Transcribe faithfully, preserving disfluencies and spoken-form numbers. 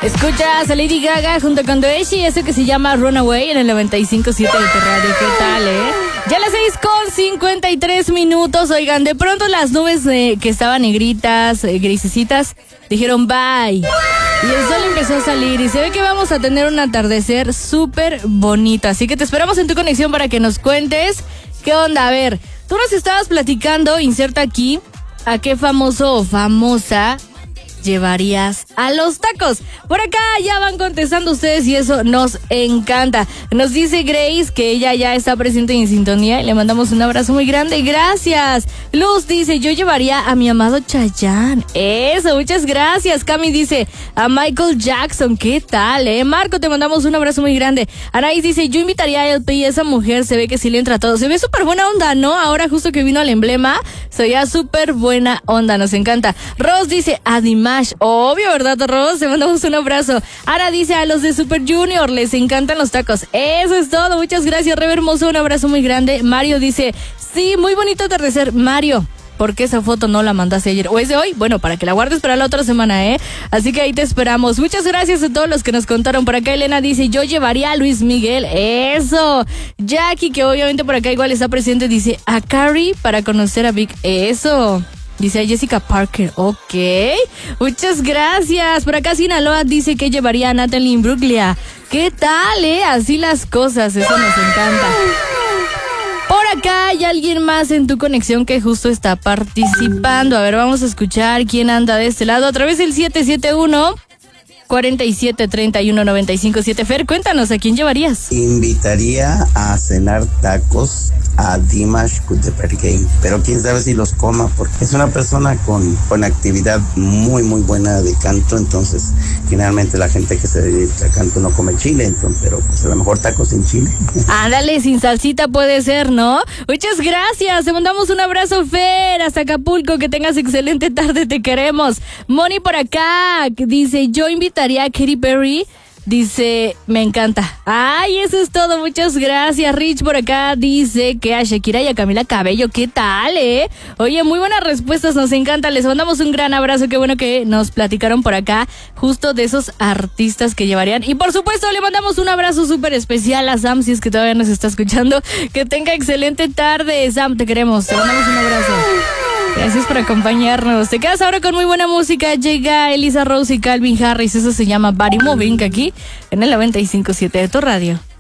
Escuchas a Lady Gaga junto con Doeshi, eso que se llama Runaway en el noventa y cinco punto siete de tu radio. ¿Qué tal, eh? Ya las seis con cincuenta y tres minutos. Oigan, de pronto las nubes eh, que estaban negritas, eh, grisecitas, dijeron bye. Y el sol empezó a salir y se ve que vamos a tener un atardecer súper bonito. Así que te esperamos en tu conexión para que nos cuentes qué onda. A ver, tú nos estabas platicando, inserta aquí, a qué famoso o famosa llevarías a los tacos. Por acá ya van contestando ustedes y eso nos encanta. Nos dice Grace que ella ya está presente en sintonía y le mandamos un abrazo muy grande. Gracias. Luz dice, yo llevaría a mi amado Chayanne. Eso, muchas gracias. Cami dice, a Michael Jackson. ¿Qué tal, eh? Marco, te mandamos un abrazo muy grande. Anaís dice, yo invitaría a L P y esa mujer se ve que sí le entra todo. Se ve súper buena onda, ¿no? Ahora justo que vino al emblema, se veía súper buena onda. Nos encanta. Rose dice, a Dimash. Obvio, ¿verdad, Rose? Te mandamos un abrazo. Ara dice, a los de Super Junior les encantan los tacos. Eso es todo. Muchas gracias, Rebe Hermoso. Un abrazo muy grande. Mario dice, sí, muy bonito atardecer. Mario, ¿por qué esa foto no la mandaste ayer? ¿O es de hoy? Bueno, para que la guardes para la otra semana, ¿eh? Así que ahí te esperamos. Muchas gracias a todos los que nos contaron. Por acá Elena dice, yo llevaría a Luis Miguel. Eso. Jackie, que obviamente por acá igual está presente, dice, a Carrie para conocer a Vic. Eso. Dice a Jessica Parker. Ok. Muchas gracias. Por acá Sinaloa dice que llevaría a Natalie Imbruglia. ¿Qué tal, eh? Así las cosas. Eso nos encanta. Por acá hay alguien más en tu conexión que justo está participando. A ver, vamos a escuchar quién anda de este lado a través del siete siete uno, cuatro siete, tres uno, nueve cinco siete. Fer, cuéntanos, ¿a quién llevarías? Invitaría a cenar tacos a Dimash Kudaibergen, pero quién sabe si los coma, porque es una persona con, con actividad muy muy buena de canto. Entonces generalmente la gente que se dedica al canto no come chile, entonces, pero pues a lo mejor tacos sin chile. Ándale, sin salsita puede ser, ¿no? Muchas gracias, te mandamos un abrazo, Fer, hasta Acapulco, que tengas excelente tarde, te queremos. Moni por acá, que dice, yo invitaría a Katy Perry. Dice, me encanta. Ay, eso es todo, muchas gracias. Rich por acá dice que a Shakira y a Camila Cabello. ¿Qué tal, eh? Oye, muy buenas respuestas, nos encanta. Les mandamos un gran abrazo, qué bueno que nos platicaron por acá justo de esos artistas que llevarían. Y por supuesto, le mandamos un abrazo súper especial a Sam, si es que todavía nos está escuchando. Que tenga excelente tarde, Sam, te queremos. Te mandamos un abrazo. Gracias por acompañarnos. Te quedas ahora con muy buena música. Llega Elisa Rose y Calvin Harris. Eso se llama Body Moving, aquí en el noventa y cinco punto siete de tu radio.